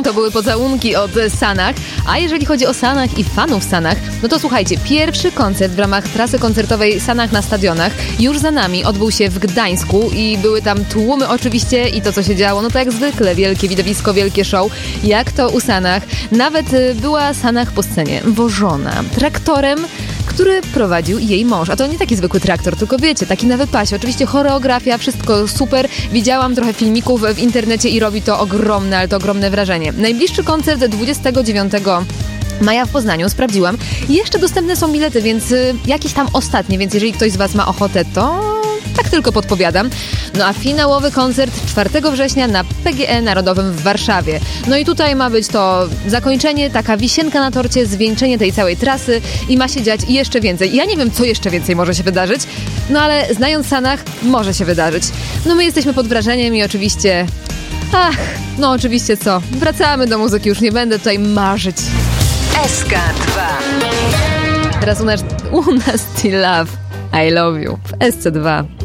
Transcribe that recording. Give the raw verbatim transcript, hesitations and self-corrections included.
to były pocałunki od Sanach. A jeżeli chodzi o Sanach i fanów Sanach, no to słuchajcie, pierwszy koncert w ramach trasy koncertowej Sanach na stadionach już za nami odbył się w Gdańsku i były tam tłumy oczywiście i to, co się działo, no to jak zwykle, wielkie widowisko, wielkie show, jak to u Sanach. Nawet była Sanach po scenie wożona traktorem, który prowadził jej mąż. A to nie taki zwykły traktor, tylko wiecie, taki na wypasie. Oczywiście choreografia, wszystko super. Widziałam trochę filmików w internecie i robi to ogromne, ale to ogromne wrażenie. Najbliższy koncert dwudziestego dziewiątego maja w Poznaniu, sprawdziłam. Jeszcze dostępne są bilety, więc y, jakieś tam ostatnie, więc jeżeli ktoś z Was ma ochotę, to tak tylko podpowiadam. No a finałowy koncert czwartego września na P G E Narodowym w Warszawie. No i tutaj ma być to zakończenie, taka wisienka na torcie, zwieńczenie tej całej trasy i ma się dziać jeszcze więcej. Ja nie wiem, co jeszcze więcej może się wydarzyć, no ale znając Sanach, może się wydarzyć. No my jesteśmy pod wrażeniem i oczywiście... Ach, no oczywiście co? Wracamy do muzyki, już nie będę tutaj marzyć. S K dwa. Teraz u nas, u nas Still Love, I Love You w S C dwa.